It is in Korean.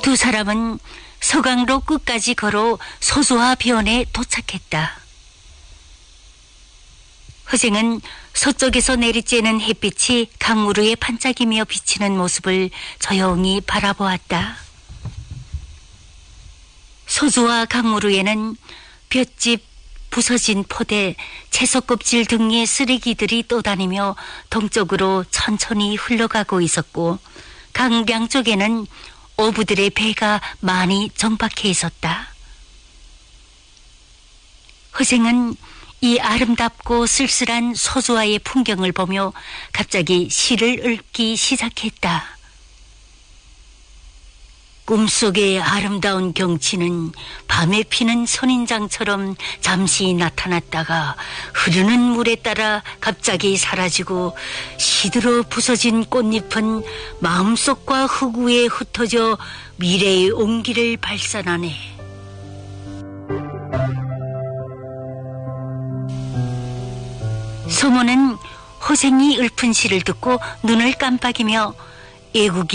두 사람은 서강로 끝까지 걸어 소수화 변에 도착했다. 허생은 서쪽에서 내리쬐는 햇빛이 강무루에 반짝이며 비치는 모습을 조용히 바라보았다. 소주와 강무루에는 볏짚, 부서진 포대, 채소껍질 등의 쓰레기들이 떠다니며 동쪽으로 천천히 흘러가고 있었고 강 양쪽에는 어부들의 배가 많이 정박해 있었다. 허생은 이 아름답고 쓸쓸한 소주와의 풍경을 보며 갑자기 시를 읊기 시작했다. 꿈속의 아름다운 경치는 밤에 피는 선인장처럼 잠시 나타났다가 흐르는 물에 따라 갑자기 사라지고 시들어 부서진 꽃잎은 마음속과 흙위에 흩어져 미래의 온기를 발산하네. 소모는 허생이 읊은 시를 듣고 눈을 깜빡이며 애국이